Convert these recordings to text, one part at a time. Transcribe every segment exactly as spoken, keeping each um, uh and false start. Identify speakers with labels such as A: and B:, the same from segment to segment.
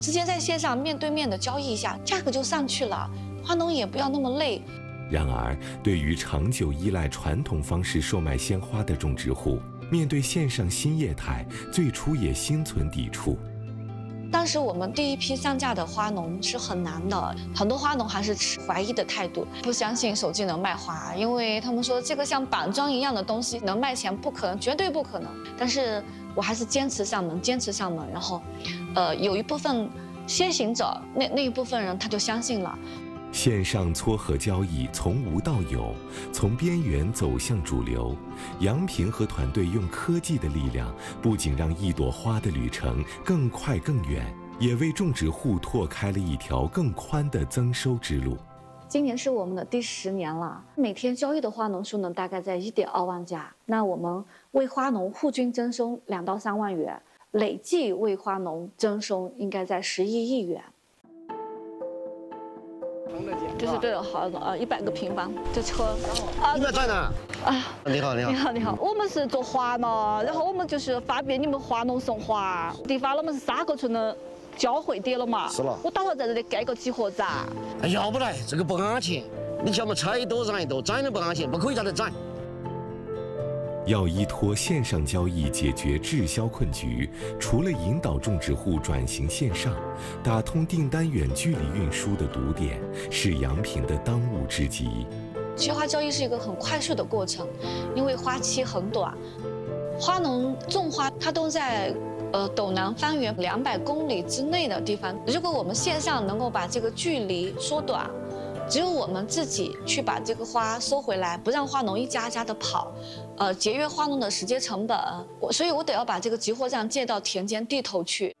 A: 直接在线上面对面的交易一下，价格就上去了，花农也不要那么累。
B: 然而，对于长久依赖传统方式售卖鲜花的种植户，面对线上新业态，最初也心存抵触。
A: 当时我们第一批上架的花农是很难的，很多花农还是持怀疑的态度，不相信手机能卖花，因为他们说这个像板砖一样的东西能卖钱，不可能，绝对不可能。但是我还是坚持上门，坚持上门，然后，呃，有一部分先行者，那那一部分人他就相信了。
B: 线上撮合交易从无到有，从边缘走向主流。杨平和团队用科技的力量，不仅让一朵花的旅程更快更远，也为种植户拓开了一条更宽的增收之路。
A: 今年是我们的第十年了，每天交易的花农数呢大概在一点二万家。那我们为花农户均增收两到三万元，累计为花农增收应该在十一亿元。就是对了，好呃一百个平方这车。
C: 啊，你们在哪？
A: 啊，
C: 你好，你好，
A: 你好，你好。我们是做花农，然后我们就是方便你们花农送花。地方我们是沙河村的交汇点了嘛。
C: 是了。
A: 我打算在这里盖个集合站。
C: 哎，要不来，这个不安全。你叫我们拆多让一多，宰都不安全，不可以在这宰。
B: 要依托线上交易解决滞销困局，除了引导种植户转型线上，打通订单远距离运输的堵点，是杨平的当务之急。
A: 菊花交易是一个很快速的过程，因为花期很短，花农种花它都在呃斗南方圆两百公里之内的地方。如果我们线上能够把这个距离缩短，只有我们自己去把这个花收回来，不让花农一家家的跑，呃，节约花农的时间成本。我所以，我得要把这个集货站建到田间地头去。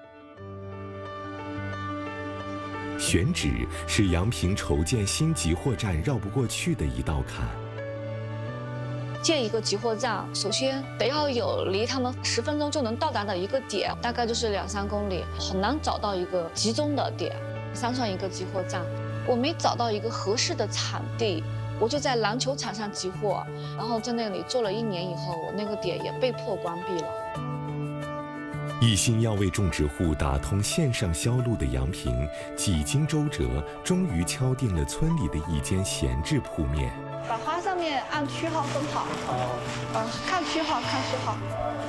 B: 选址是杨平筹建新集货站绕不过去的一道坎。
A: 建一个集货站，首先得要有离他们十分钟就能到达的一个点，大概就是两三公里，很难找到一个集中的点。山上一个集货站。我没找到一个合适的场地，我就在篮球场上集货，然后在那里做了一年以后，我那个点也被迫关闭了。
B: 一心要为种植户打通线上销路的杨平，几经周折，终于敲定了村里的一间闲置铺面。
A: 把花上面按区号分好，啊，看区号，看区号。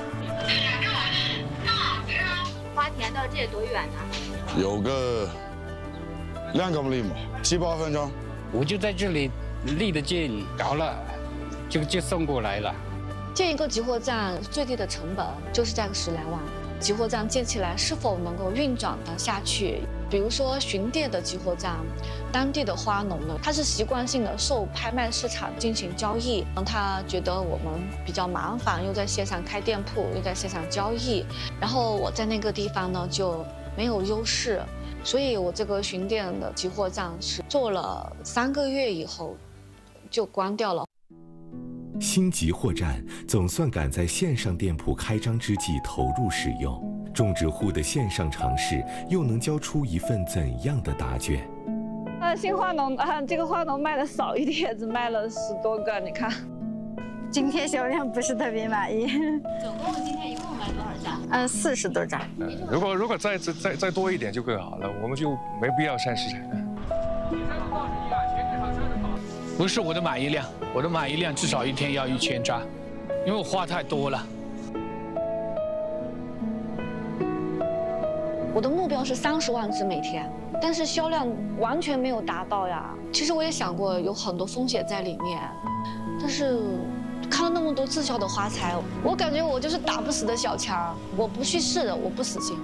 D: 花田到这多远呢？
E: 有个两公里嘛，七八分钟。
F: 我就在这里立的近，搞了，就就送过来了。
A: 建一个集货站最低的成本就是在个十来万。集货站建起来是否能够运转得下去？比如说巡店的集货站，当地的花农呢，他是习惯性的受拍卖市场进行交易，他觉得我们比较麻烦，又在线上开店铺，又在线上交易，然后我在那个地方呢就没有优势。所以我这个巡店的集货站是做了三个月以后就关掉了。
B: 新集货站总算赶在线上店铺开张之际投入使用，种植户的线上尝试又能交出一份怎样的答卷？
A: 呃，新花农啊，这个花农卖的少一点，只卖了十多个，你看。
G: 今天销量不是特别满意。
D: 总共今天一共卖多少张？
G: 呃，四十多张。
H: 呃、如果如果再再再多一点就更好了，我们就没必要上市场了。
F: 不是我的满意量，我的满意量至少一天要一千张，因为我花太多了。
A: 我的目标是三十万只每天，但是销量完全没有达到呀。其实我也想过有很多风险在里面。但是看了那么多滞销的花材，我感觉我就是打不死的小强，我不去试的，我不死心。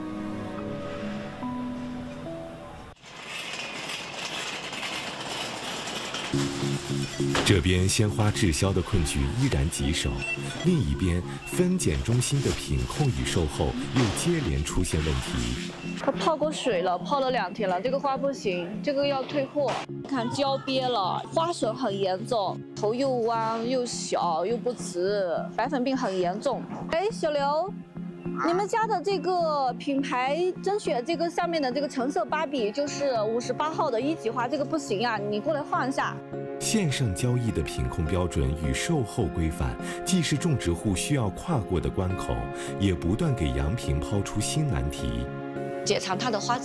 B: 这边鲜花滞销的困局依然棘手，另一边分拣中心的品控与售后又接连出现问题。
A: 它泡过水了，泡了两天了，这个花不行，这个要退货。看焦瘪了，花损很严重，头又弯又小又不直，白粉病很严重。哎，小刘，你们家的这个品牌甄选这个上面的这个橙色芭比就是五十八号的一级花，这个不行啊，你过来换一下。
B: 线上交易的品控标准与售后规范，既是种植户需要跨过的关口，也不断给杨平抛出新难题。
A: 解藏它的花